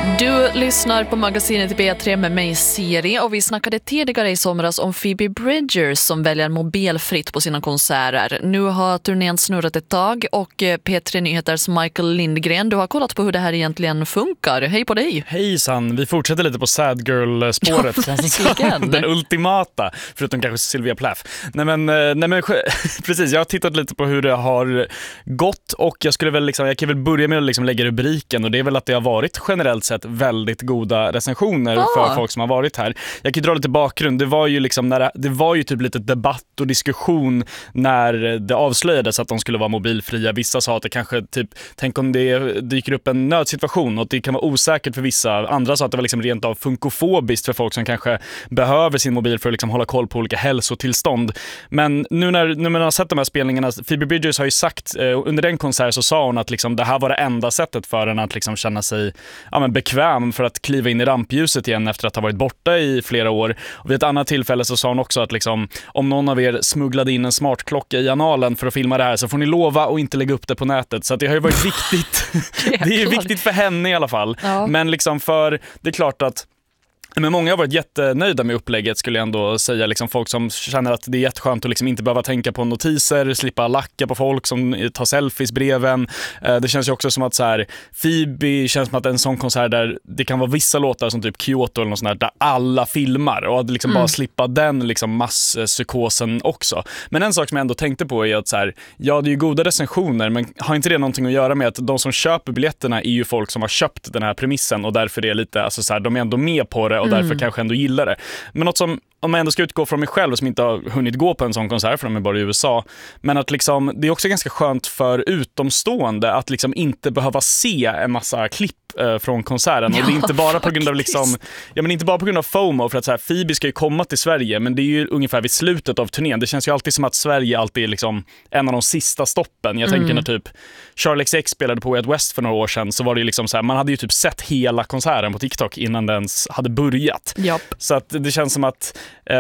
Du lyssnar på magasinet B3 med mig Siri och vi snackade tidigare i somras om Phoebe Bridgers som väljer mobilfritt på sina konserter. Nu har turnén snurrat ett tag och P3 Nyheters Michael Lindgren, du har kollat på hur det här egentligen funkar. Hej på dig! Hejsan, vi fortsätter lite på Sad Girl-spåret. Ja, den ultimata, förutom kanske Sylvia Plath. Nej men precis, jag har tittat lite på hur det har gått och jag kan väl börja med att liksom lägga rubriken, och det är väl att det har varit generellt sett väldigt goda recensioner för folk som har varit här. Jag kan dra lite bakgrund. Det var ju liksom det var ju typ lite debatt och diskussion när det avslöjades att de skulle vara mobilfria. Vissa sa att det kanske typ, tänk om det dyker upp en nödsituation och att det kan vara osäkert för vissa. Andra sa att det var liksom rent av funkofobiskt för folk som kanske behöver sin mobil för att liksom hålla koll på olika hälsotillstånd. Men nu när man har sett de här spelningarna, Phoebe Bridgers har ju sagt under den konsert så sa hon att liksom det här var det enda sättet för henne att liksom känna sig bekväm för att kliva in i rampljuset igen efter att ha varit borta i flera år. Och vid ett annat tillfälle så sa hon också att liksom, om någon av er smugglade in en smartklocka i analen för att filma det här så får ni lova att inte lägga upp det på nätet. Så att det har ju varit viktigt. Det är viktigt för henne i alla fall. Ja. Men liksom det är klart att men många har varit jättenöjda med upplägget, skulle jag ändå säga. Liksom folk som känner att det är jätteskönt att liksom inte behöva tänka på notiser, slippa lacka på folk som tar selfies breven. Det känns ju också som att så här, Phoebe känns som att en sån konsert där det kan vara vissa låtar som typ Kyoto eller något sånt där alla filmar, och att liksom bara slippa den liksom masspsykosen också. Men en sak som jag ändå tänkte på är att så här, ja, det är ju goda recensioner, men har inte det någonting att göra med att de som köper biljetterna är ju folk som har köpt den här premissen, och därför är det lite, alltså så här, de är ändå med på det och därför kanske ändå gillar det. Men något som, om man ändå ska utgå från mig själv som inte har hunnit gå på en sån konsert för de är bara i USA, men att liksom, det är också ganska skönt för utomstående att liksom inte behöva se en massa klipp från konserten. Och det är inte bara på grund av liksom, men inte bara på grund av FOMO, för att så här, Phoebe ska ju komma till Sverige, men det är ju ungefär vid slutet av turnén. Det känns ju alltid som att Sverige alltid är liksom en av de sista stoppen. Jag tänker när typ Charlie XX spelade på Way Out West för några år sedan, så var det ju liksom så här, man hade ju typ sett hela konserten på TikTok innan den ens hade börjat. Yep. Så att det känns som att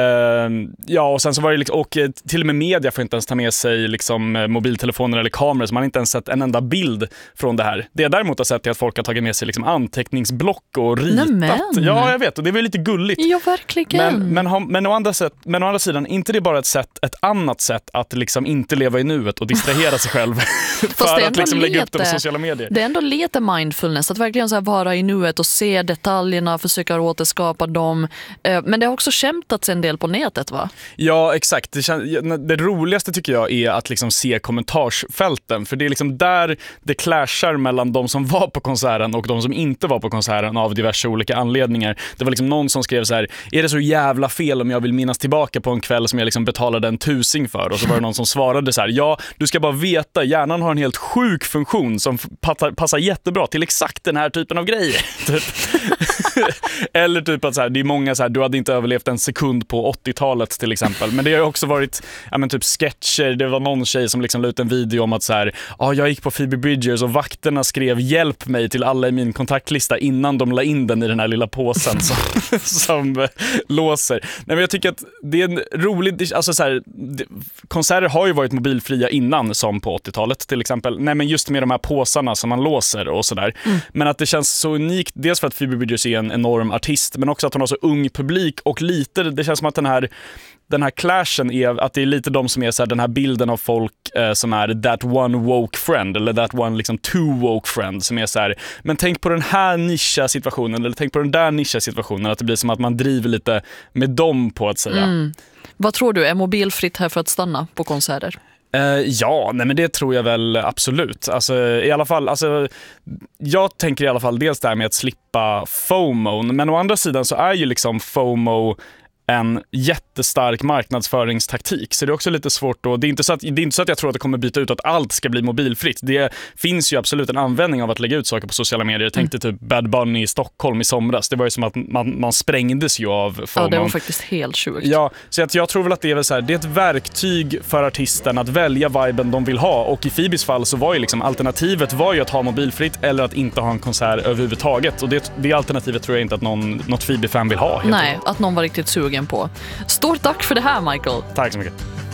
och sen så var det liksom, och till och med media får inte ens ta med sig liksom mobiltelefoner eller kameror, så man har inte ens sett en enda bild från det här. Det jag däremot har sett är att folk har tagit med sig liksom anteckningsblock och ritat. Nämen. Ja, jag vet, och det är väl lite gulligt. Ja, verkligen. Men å andra sidan, inte det bara ett annat sätt att liksom inte leva i nuet och distrahera sig själv för att liksom lägga upp det på sociala medier. Det är ändå lite mindfulness, att verkligen så här vara i nuet och se detaljerna, försöka återskapa dem. Men det har också skämtats en del på nätet, va? Ja, exakt. Det roligaste tycker jag är att liksom se kommentarsfälten, för det är liksom där det clashar mellan de som var på konserten och de som inte var på konserten av diverse olika anledningar. Det var liksom någon som skrev så här: är det så jävla fel om jag vill minnas tillbaka på en kväll som jag liksom betalade en tusing för? Och så var det någon som svarade så här: ja, du ska bara veta, hjärnan har en helt sjuk funktion som passar jättebra till exakt den här typen av grejer. Eller typ att så här, det är många så här, du hade inte överlevt en sekund på 80-talet till exempel. Men det har ju också varit typ sketcher. Det var någon tjej som liksom la ut en video om att så här, jag gick på Phoebe Bridgers och vakterna skrev hjälp mig till alla i min kontaktlista innan de la in den i den här lilla påsen som låser. Nej, men jag tycker att det är en rolig, alltså så här, konserter har ju varit mobilfria innan, som på 80-talet till exempel. Nej, men just med de här påsarna som man låser och sådär. Men att det känns så unikt, dels för att Phoebe Bridgers är en enorm artist, men också att hon har så ung publik, och lite, det känns som att den här clashen är att det är lite de som är så här, den här bilden av folk som är that one woke friend, eller that one liksom too woke friend, som är så här, men tänk på den här nischa situationen, eller tänk på den där nischa situationen, att det blir som att man driver lite med dem på att säga. Vad tror du, är mobilfritt här för att stanna på konserter? Ja, nej, men det tror jag väl absolut. Alltså, i alla fall, alltså, jag tänker i alla fall dels där med att slippa FOMO, men å andra sidan så är ju liksom FOMO en jättestark marknadsföringstaktik, så det är också lite svårt, och det är inte så att jag tror att det kommer byta ut att allt ska bli mobilfritt. Det finns ju absolut en användning av att lägga ut saker på sociala medier. Jag tänkte typ Bad Bunny i Stockholm i somras. Det var ju som att man sprängdes ju av FOMO. Ja, det var faktiskt helt sjukt. Ja, så att jag tror väl att det är väl så här, det är ett verktyg för artisten att välja viben de vill ha, och i Phoebes fall så var ju liksom alternativet var ju att ha mobilfritt eller att inte ha en konsert överhuvudtaget, och det alternativet tror jag inte att något Phoebe-fan vill ha. Nej, att någon var riktigt sugen på. Stort tack för det här, Michael. Tack så mycket.